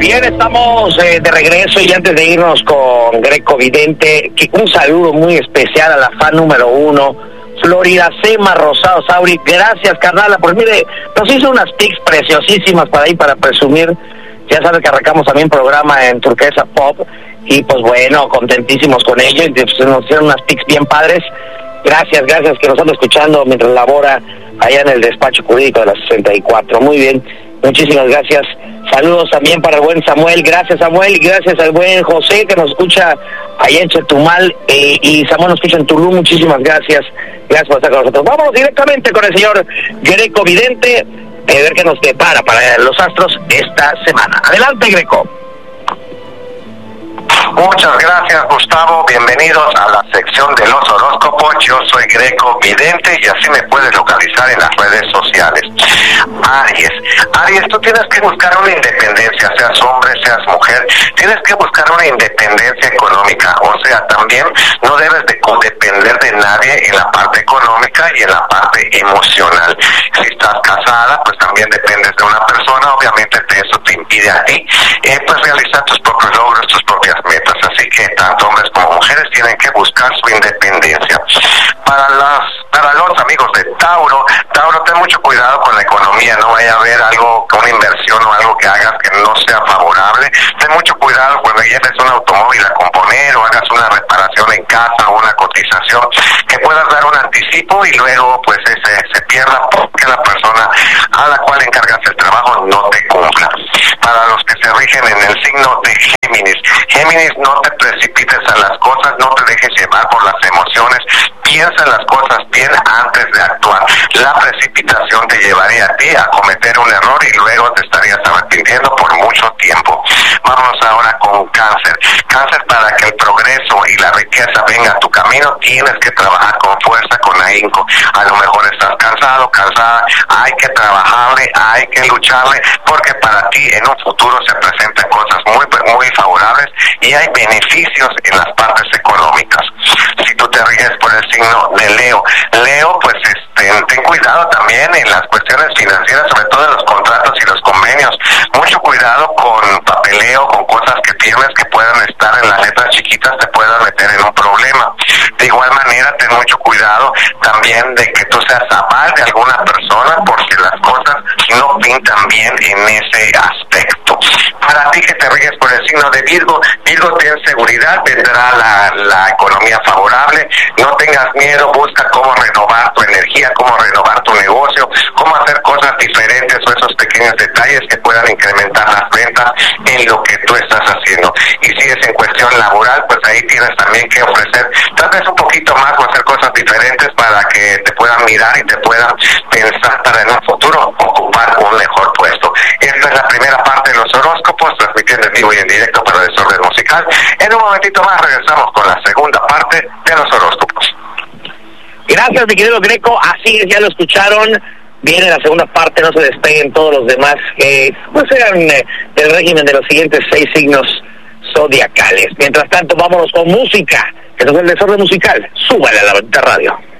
Bien, estamos de regreso y antes de irnos con Greco Vidente, un saludo muy especial a la fan número 1, Florida Sema Rosado Sauri. Gracias, carnala, pues mire, nos hizo unas pics preciosísimas para ir para presumir. Ya sabes que arrancamos también programa en Turquesa Pop y pues bueno, contentísimos con ello y pues, nos hicieron unas pics bien padres. Gracias que nos están escuchando mientras labora allá en el despacho jurídico de la 64. Muy bien, muchísimas gracias. Saludos también para el buen Samuel. Gracias, Samuel, y gracias al buen José que nos escucha allá en Chetumal y Samuel nos escucha en Tulum. Muchísimas gracias. Gracias por estar con nosotros. Vámonos directamente con el señor Greco Vidente a ver qué nos depara para los astros esta semana. Adelante, Greco. Muchas gracias, Gustavo. Bienvenidos a la sección de los horóscopos. Yo soy Greco Vidente y así me puedes localizar en las redes sociales. Aries, tú tienes que buscar una independencia, seas hombre, seas mujer, tienes que buscar una independencia económica, o sea, también no debes de codepender de nadie en la parte económica y en la parte emocional. Si estás casada, pues también dependes de una persona, obviamente eso te impide a ti, pues realizar tus propios logros, tus propias metas, así que tanto hombres como mujeres tienen que buscar su independencia. Para los amigos de Tauro, ten mucho cuidado con la economía, no vaya a haber algo, una inversión o algo que hagas que no sea favorable. Ten mucho cuidado cuando lleves un automóvil a componer o hagas una reparación en casa o una cotización, que puedas dar un anticipo y luego pues se pierda porque la persona a la cual encargas el trabajo no te cumpla. Para los que se rigen en el signo de Géminis, no te precipites a las cosas, no te dejes llevar por las emociones, piensa las cosas bien antes de actuar. La precipitación te llevaría a ti a cometer un error y luego te estarías arrepintiendo por mucho tiempo. Vámonos ahora con Cáncer. Cáncer, para que el progreso y la riqueza venga a tu camino, tienes que trabajar con fuerza, con ahínco. A lo mejor estás cansada, hay que trabajarle, hay que lucharle, porque para ti en un futuro se presentan cosas muy favorables y hay beneficios en las partes económicas. Si tú te riges por el signo de Leo, pues ten cuidado también en las cuestiones financieras, sobre todo en los contratos y los convenios. Mucho cuidado con papeleo, con cosas que tienes que puedan estar en las letras chiquitas, te puedan meter en un problema. De igual manera, ten mucho cuidado también de que tú seas aval de alguna persona, porque las cosas no pintan bien en ese aspecto. Para ti que te riges por el signo de Virgo, ten seguridad, tendrá la economía favorable, no tengas miedo, busca cómo renovar tu energía, cómo renovar tu negocio, cómo hacer cosas diferentes o esos pequeños detalles que puedan incrementar las ventas en lo que tú estás haciendo. Y si es en cuestión laboral, pues ahí tienes también que ofrecer tal vez un poquito más o hacer cosas diferentes para que te puedan mirar y te puedan pensar para en un futuro ocupar un mejor puesto. Esta es la primera parte de los horóscopos, transmitiendo en vivo y en directo para Desorden Musical. En un momentito más regresamos con la segunda parte de los horóscopos. Gracias, mi querido Greco. Así es, ya lo escucharon. Viene la segunda parte, no se despeguen todos los demás que pues eran del régimen de los siguientes 6 signos zodiacales. Mientras tanto, vámonos con música. Esto es el Desorden Musical. Súbale a la radio.